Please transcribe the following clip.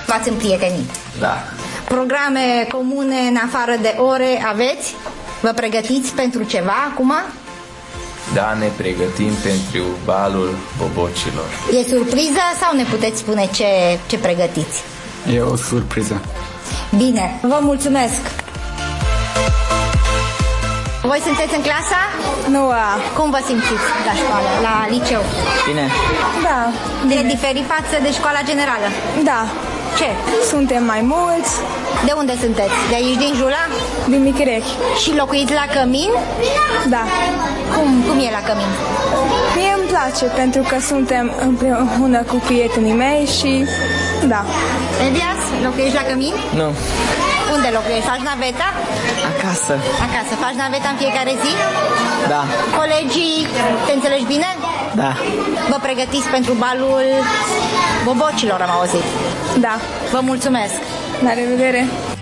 v-ați împrietenit. Da. Programe comune în afară de ore aveți? Vă pregătiți pentru ceva acum? Da, ne pregătim pentru balul bobocilor. E surpriză sau ne puteți spune ce pregătiți? E o surpriză. Bine, vă mulțumesc! Voi sunteți în clasa? Nu. Cum vă simțiți la școală, la liceu? Bine. Da. E diferit față de școala generală? Da. Ce? Suntem mai mulți. De unde sunteți? De aici din Jula? Din Michirechi. Și locuiți la Cămin? Da. Cum e la Cămin? Mie îmi place pentru că suntem împreună cu prietenii mei și da. Elias, locuiești la Cămin? Nu. Unde locuiești? Faci naveta? Acasă. Acasă. Faci naveta în fiecare zi? Da. Colegii, te înțelegi bine? Da. Vă pregătiți pentru balul bobocilor, am auzit. Da. Vă mulțumesc! La revedere!